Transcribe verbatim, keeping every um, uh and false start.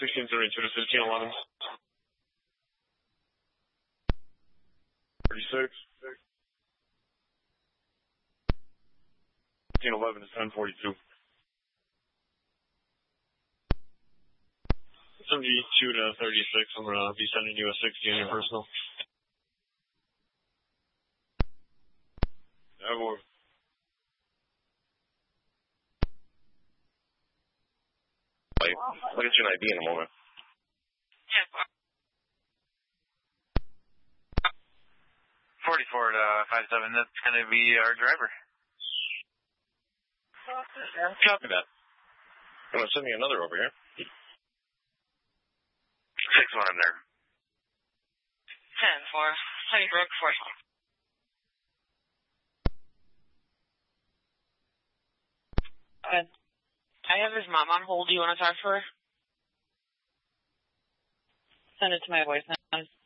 sixteen thirty-two to fifteen eleven. thirty-six. fifteen eleven to ten forty-two. seventy-two to thirty-six, I'm going to be sending you a sixty on your personal. Yeah, boy. I'll get you an I D in a moment. forty-four to five seven, that's going to be our driver. Copy that. You want to send me another over here? six one, I'm there. ten four, Sunnybrook, four. Uh, I have his mom on hold. Do you want to talk to her? Send it to my voicemail.